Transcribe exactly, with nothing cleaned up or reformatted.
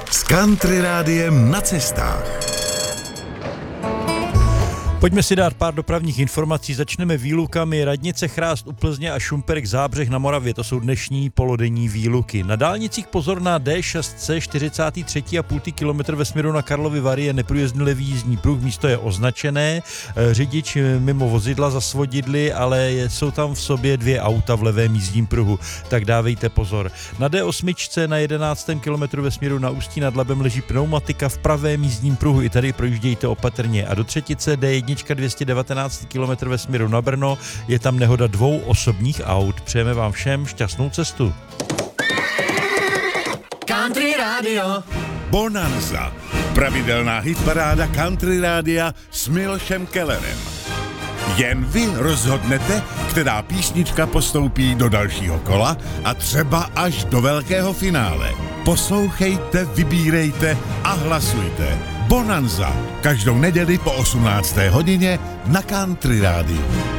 s Country Rádiem na cestách. Pojďme si dát pár dopravních informací. Začneme výlukami. Radnice Chrást u Plzně a Šumperk Zábřeh na Moravě. To jsou dnešní polodenní výluky. Na dálnicích pozor na D šest čtyřicátý třetí a půl kilometr ve směru na Karlovy Vary je neprůjezdný levý jízdní pruh. Místo je označené. Řidič mimo vozidla za svodidly, ale jsou tam v sobě dvě auta v levém jízdním pruhu. Tak dávejte pozor. Na D osm na jedenáctém kilometru ve směru na Ústí nad Labem leží pneumatika v pravém jízdním pruhu. I tady projíždějte opatrně. A do třetice D jedna dvě stě devatenáct kilometrů ve směru na Brno, je tam nehoda dvou osobních aut. Přejeme vám všem šťastnou cestu. Country Radio Bonanza. Pravidelná hitparáda Country Rádia s Milošem Kellerem. Jen vy rozhodnete, která písnička postoupí do dalšího kola a třeba až do velkého finále. Poslouchejte, vybírejte a hlasujte. Bonanza. Každou neděli po osmnácté hodině na Country Rádiu.